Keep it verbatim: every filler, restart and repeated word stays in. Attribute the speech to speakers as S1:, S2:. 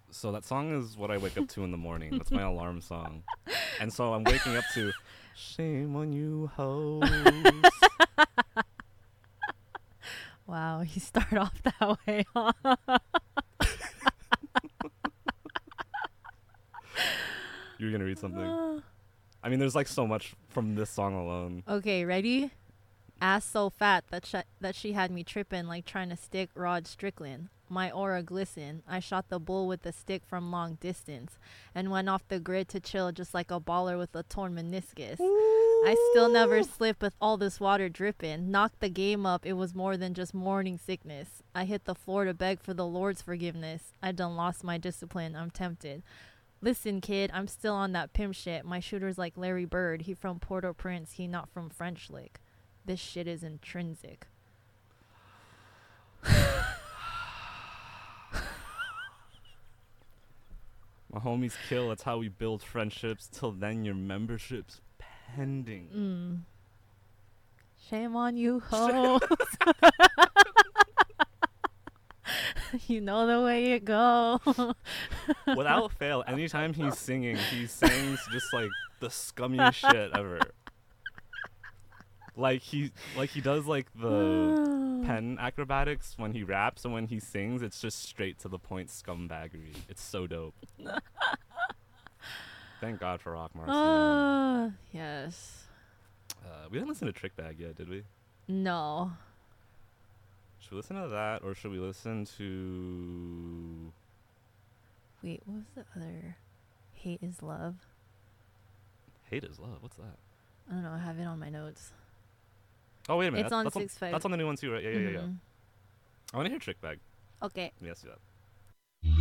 S1: So that song is what I wake up to in the morning. That's my alarm song. And so I'm waking up to Shame on You Hoes.
S2: Wow, you start off that way, huh?
S1: You were going to read something? I mean, there's like so much from this song alone.
S2: Okay, ready? Ass so fat that sh- that she had me tripping like trying to stick Rod Strickland. My aura glisten. I shot the bull with the stick from long distance and went off the grid to chill just like a baller with a torn meniscus. I still never slip with all this water dripping. Knocked the game up, it was more than just morning sickness. I hit the floor to beg for the Lord's forgiveness. I done lost my discipline, I'm tempted. Listen, kid, I'm still on that pimp shit. My shooter's like Larry Bird. He from Port-au-Prince, he not from French Lick. This shit is intrinsic.
S1: My homies kill, that's how we build friendships. Till then, your membership's pending.
S2: Mm. Shame on you, hoes. You know the way it go.
S1: Without fail, anytime he's singing, he sings just like the scummiest shit ever. Like he, like he does like the pen acrobatics when he raps, and when he sings, it's just straight to the point scumbaggery. It's so dope. Thank God for Rock Marcy.
S2: Uh, yes.
S1: Uh, we didn't listen to Trick Bag yet, did we?
S2: No.
S1: Should we listen to that, or should we listen to...
S2: Wait, what was the other? Hate is Love.
S1: Hate is Love? What's that?
S2: I don't know. I have it on my notes.
S1: Oh, wait a minute.
S2: It's
S1: that's,
S2: on
S1: that's
S2: six
S1: on,
S2: five.
S1: That's on the new one too, right? Yeah, yeah, yeah.
S2: Mhm.
S1: I want to hear Trick Bag.
S2: Okay.
S1: Yes, do that.